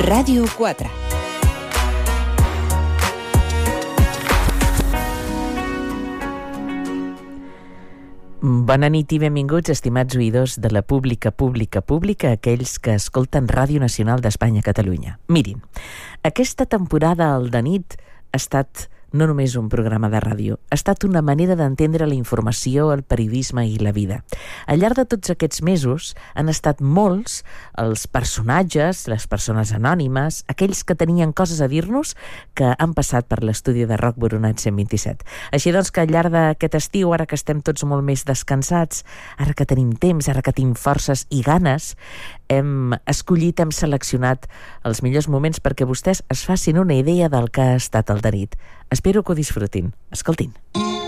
Ràdio 4. Bona nit i benvinguts, estimats oïdors de la pública, aquells que escolten Ràdio Nacional d'Espanya, Catalunya. Mirin, aquesta temporada al de nit ha estat no només un programa de ràdio, ha estat una manera d'entendre la informació, el periodisme i la vida. Al llarg de tots aquests mesos han estat molts els personatges, les persones anònimes, aquells que tenien coses a dir-nos que han passat per l'estudi de Roc Boronat 127. Així doncs que al llarg d'aquest estiu, ara que estem tots molt més descansats, ara que tenim temps, ara que tenim forces i ganes, hem escollit, hem seleccionat els millors moments perquè vostès es facin una idea del que ha estat el de nit. Espero que ho disfrutin. Escoltin.